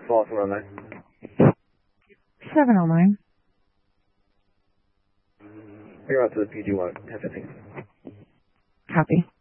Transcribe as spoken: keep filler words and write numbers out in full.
False one oh nine. seven oh nine. You're out to the P G one. Have fifteen. Copy.